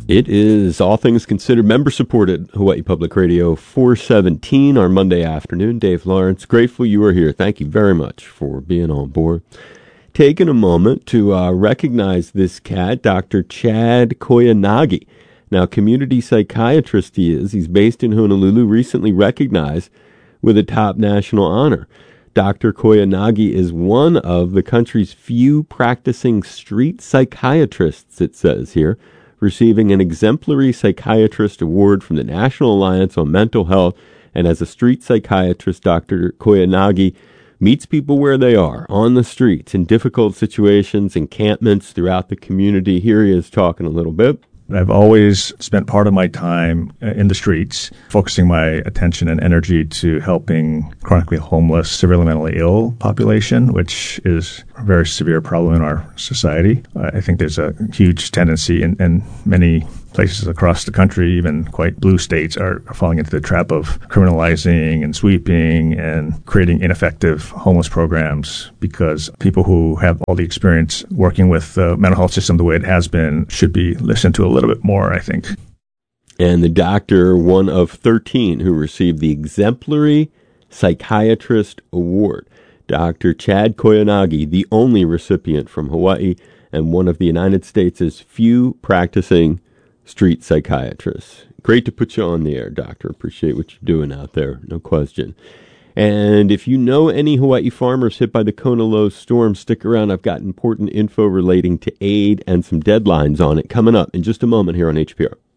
It is All Things Considered, member-supported Hawaii Public Radio 417, our Monday afternoon. Dave Lawrence, grateful you are here. Thank you very much for being on board. Taking a moment to recognize this cat, Dr. Chad Koyanagi. Now, community psychiatrist he is. He's based in Honolulu, recently recognized with a top national honor. Dr. Koyanagi is one of the country's few practicing street psychiatrists, it says here, receiving an exemplary psychiatrist award from the National Alliance on Mental Health. And as a street psychiatrist, Dr. Koyanagi meets people where they are, on the streets, in difficult situations, encampments throughout the community. Here he is talking a little bit. I've always spent part of my time in the streets, focusing my attention and energy to helping chronically homeless, severely mentally ill population, which is a very severe problem in our society. I think there's a huge tendency in many places across the country, even quite blue states, are falling into the trap of criminalizing and sweeping and creating ineffective homeless programs, because people who have all the experience working with the mental health system the way it has been should be listened to a little bit more, I think. And the doctor, one of 13 who received the Exemplary Psychiatrist Award. Dr. Chad Koyanagi, the only recipient from Hawaii and one of the United States' few practicing street psychiatrists. Great to put you on the air, doctor. Appreciate what you're doing out there, no question. And if you know any Hawaii farmers hit by the Kona low storm, stick around. I've got important info relating to aid and some deadlines on it coming up in just a moment here on HPR.